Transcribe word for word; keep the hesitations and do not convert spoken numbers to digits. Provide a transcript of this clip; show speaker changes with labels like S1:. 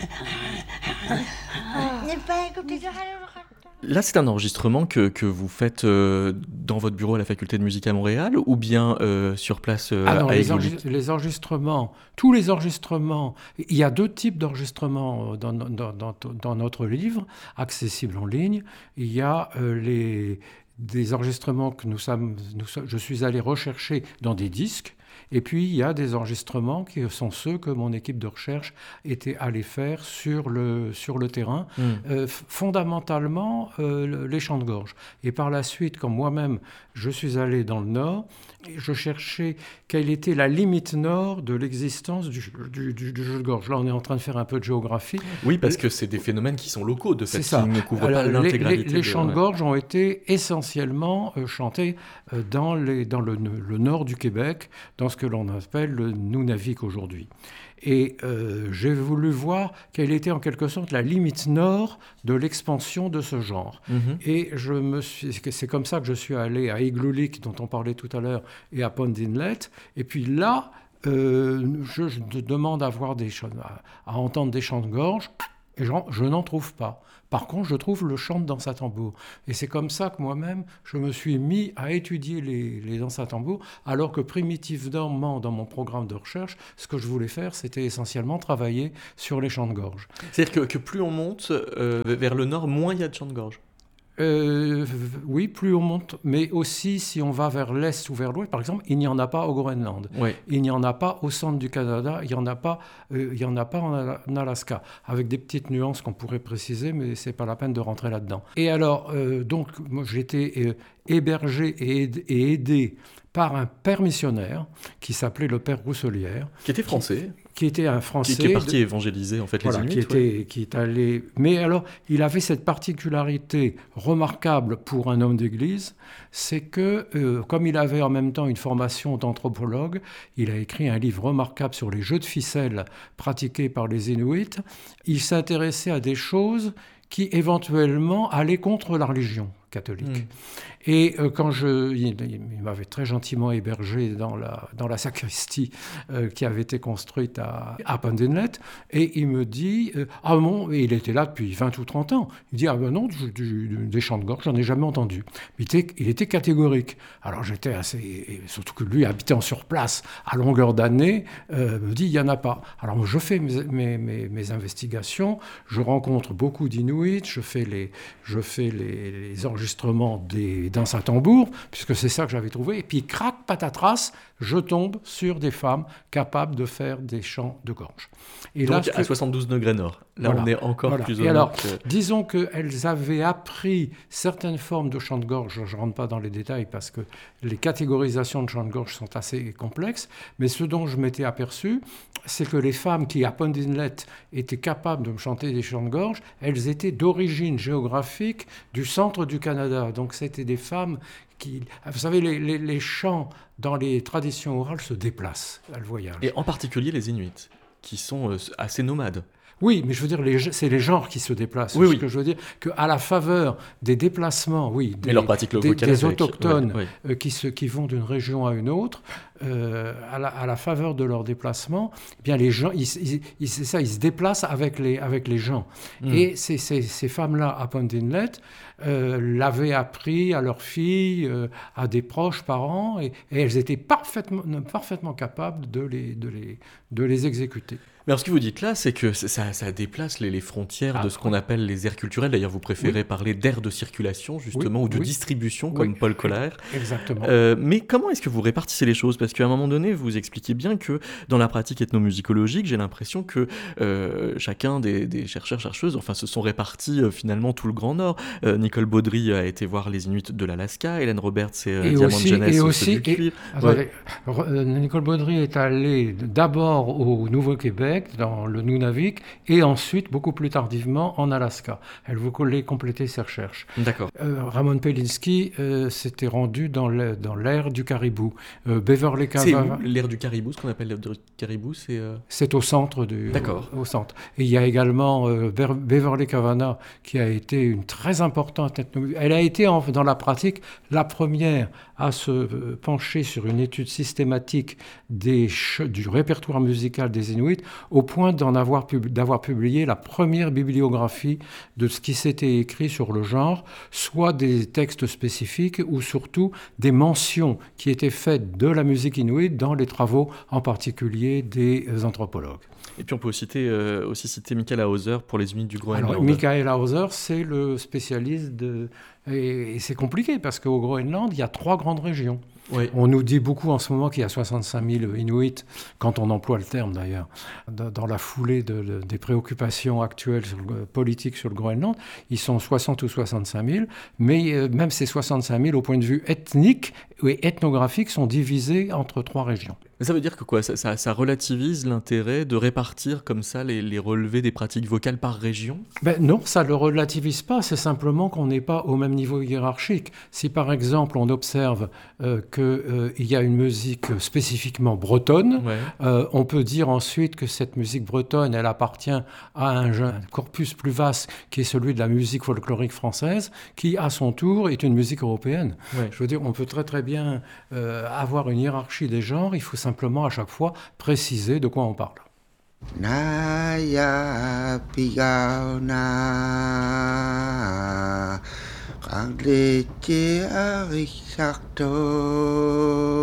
S1: Là, c'est un enregistrement que, que vous faites euh, dans votre bureau à la Faculté de musique à Montréal ou bien euh, sur place euh,
S2: ah non,
S1: à
S2: les,
S1: Aiguelic?
S2: enregistre- les enregistrements, tous les enregistrements, il y a deux types d'enregistrements dans, dans, dans, dans notre livre, accessible en ligne. Il y a euh, les, des enregistrements que nous sommes, nous sommes, je suis allé rechercher dans des disques. Et puis, il y a des enregistrements qui sont ceux que mon équipe de recherche était allée faire sur le, sur le terrain,
S1: Mm.
S2: euh, fondamentalement euh, les chants de gorge. Et par la suite, quand moi-même, je suis allé dans le Nord, je cherchais quelle était la limite nord de l'existence du, du, du, du jeu de gorge. Là, on est en train de faire un peu de géographie.
S1: Oui, parce que c'est des phénomènes qui sont locaux, de fait,
S2: C'est ça.
S1: qui ne couvrent
S2: Alors,
S1: pas
S2: les,
S1: l'intégralité.
S2: les, les
S1: de...
S2: chants de
S1: ouais.
S2: gorge ont été essentiellement euh, chantés euh, dans, les, dans le, le nord du Québec, dans ce que l'on appelle le Nunavik aujourd'hui. Et euh, j'ai voulu voir quelle était en quelque sorte la limite nord de l'expansion de ce genre.
S1: Mm-hmm.
S2: Et je me suis, c'est comme ça que je suis allé à Igloolik, dont on parlait tout à l'heure, et à Pond Inlet. Et puis là, euh, je, je demande à, voir des chants, à, à entendre des chants de gorge, et je, je n'en trouve pas. Par contre, je trouve le chant de danse à tambour. Et c'est comme ça que moi-même, je me suis mis à étudier les, les danses à tambour, alors que primitivement, dans mon programme de recherche, ce que je voulais faire, c'était essentiellement travailler sur les chants de gorge.
S1: C'est-à-dire que, que plus on monte euh, vers le nord, moins il y a de chants de gorge.
S2: Euh, oui, plus on monte, mais aussi si on va vers l'est ou vers l'ouest, par exemple, il n'y en a pas au Groenland,
S1: ouais.
S2: Il n'y en a pas au centre du Canada, il n'y en a pas, euh, il y en a pas en, en Alaska, avec des petites nuances qu'on pourrait préciser, mais c'est pas la peine de rentrer là-dedans. Et alors, euh, donc, moi, j'étais euh, hébergé et aidé, et aidé par un père missionnaire qui s'appelait le père Rousselière,
S1: qui était français.
S2: Qui, qui était un Français.
S1: Qui, qui est parti de... évangéliser en fait les
S2: voilà,
S1: Inuits.
S2: Qui, était, ouais. qui est allé... Mais alors, il avait cette particularité remarquable pour un homme d'église, c'est que, euh, comme il avait en même temps une formation d'anthropologue, il a écrit un livre remarquable sur les jeux de ficelle pratiqués par les Inuits. Il s'intéressait à des choses qui, éventuellement, allaient contre la religion catholique. Mmh. Et euh, quand je... Il, il m'avait très gentiment hébergé dans la, dans la sacristie euh, qui avait été construite à, à Pond Inlet, et il me dit... Euh, ah bon, et il était là depuis vingt ou trente ans. Il dit, ah ben non, du, du, des chants de gorge, j'en ai jamais entendu. Il était, il était catégorique. Alors j'étais assez... Et surtout que lui, habitant sur place, à longueur d'année, euh, me dit, il n'y en a pas. Alors je fais mes, mes, mes, mes investigations, je rencontre beaucoup d'Inuits, je fais les, je fais les, les enregistrements des danses à tambour, puisque c'est ça que j'avais trouvé. Et puis, crac, patatras, je tombe sur des femmes capables de faire des chants de gorge.
S1: Et donc, là, à soixante-douze degrés nord. Là, voilà, on est encore
S2: voilà.
S1: plus au
S2: Et
S1: nord.
S2: alors,
S1: que...
S2: disons qu'elles avaient appris certaines formes de chants de gorge. Je ne rentre pas dans les détails parce que les catégorisations de chants de gorge sont assez complexes. Mais ce dont je m'étais aperçu, c'est que les femmes qui, à Pond Inlet, étaient capables de me chanter des chants de gorge, elles étaient d'origine géographique du centre du Canada. Donc, c'était des femmes qui... Vous savez, les, les, les chants dans les traditions orales se déplacent, elles voyagent.
S1: Et en particulier les Inuits, qui sont assez nomades.
S2: Oui, mais je veux dire, les, c'est les genres qui se déplacent.
S1: Oui,
S2: ce
S1: oui.
S2: que je veux dire, qu'à la faveur des déplacements, oui, des,
S1: leur pratique
S2: des, des autochtones
S1: oui, oui.
S2: Euh, qui, se, qui vont d'une région à une autre, euh, à, la, à la faveur de leurs déplacements, eh bien les gens, ils, ils, ils, c'est ça, ils se déplacent avec les, avec les gens. Mm. Et ces, ces, ces femmes-là, à Pond Inlet, euh, l'avaient appris à leurs filles, euh, à des proches parents, et, et elles étaient parfaitement, parfaitement capables de les, de les, de les exécuter.
S1: Mais alors, ce que vous dites là, c'est que ça, ça déplace les, les frontières ah, de ce qu'on appelle les aires culturelles. D'ailleurs, vous préférez oui. parler d'aires de circulation, justement,
S2: oui,
S1: ou de
S2: oui.
S1: distribution, comme
S2: oui.
S1: Paul Koller.
S2: Exactement.
S1: Euh, mais comment est-ce que vous répartissez les choses ? Parce qu'à un moment donné, vous expliquez bien que dans la pratique ethnomusicologique, j'ai l'impression que euh, chacun des, des chercheurs, chercheuses, enfin, se sont répartis euh, finalement tout le Grand Nord. Euh, Nicole Baudry a été voir les Inuits de l'Alaska, Hélène Roberts et, euh,
S2: et
S1: Diamant
S2: aussi,
S1: Jeunesse
S2: et aussi,
S1: du
S2: et, attendez, ouais. Nicole Baudry est allée d'abord au Nouveau-Québec, dans le Nunavik, et ensuite, beaucoup plus tardivement, en Alaska. Elle voulait compléter ses recherches.
S1: D'accord.
S2: Euh, Ramon Pelinski euh, s'était rendu dans l'ère du caribou. Euh, Beverly
S1: Cavana... C'est l'ère du caribou, ce qu'on appelle l'ère du caribou, c'est... Euh...
S2: C'est au centre du...
S1: D'accord.
S2: Au, au centre. Et il y a également euh, Beverly Cavana, qui a été une très importante ethnologue. Elle a été, en, dans la pratique, la première à se pencher sur une étude systématique des ch- du répertoire musical des Inuits au point d'en avoir pub- d'avoir publié la première bibliographie de ce qui s'était écrit sur le genre, soit des textes spécifiques ou surtout des mentions qui étaient faites de la musique inuite dans les travaux, en particulier des anthropologues.
S1: Et puis on peut aussi citer, euh, aussi citer Michael Hauser pour les Inuits du Groenland.
S2: Alors, Michael Hauser, c'est le spécialiste de... Et, et c'est compliqué parce qu'au Groenland, il y a trois grandes régions.
S1: Oui.
S2: On nous dit beaucoup en ce moment qu'il y a soixante-cinq mille Inuits, quand on emploie le terme d'ailleurs, dans la foulée de, de, des préoccupations actuelles sur le, politiques sur le Groenland. Ils sont soixante ou soixante-cinq mille, mais euh, même ces soixante-cinq mille, au point de vue ethnique et ethnographique, sont divisés entre trois régions.
S1: Mais ça veut dire que quoi ça, ça, ça relativise l'intérêt de répartir comme ça les, les relevés des pratiques vocales par région?
S2: Ben non, ça ne le relativise pas, c'est simplement qu'on n'est pas au même niveau hiérarchique. Si par exemple on observe euh, qu'il euh, y a une musique spécifiquement bretonne,
S1: Ouais.
S2: euh, on peut dire ensuite que cette musique bretonne, elle appartient à un, un corpus plus vaste qui est celui de la musique folklorique française, qui à son tour est une musique européenne.
S1: Ouais.
S2: Je veux dire, on peut très très bien euh, avoir une hiérarchie des genres, il faut simplement à chaque fois préciser de quoi on parle.
S3: Naya pigao na Kanglete arikakto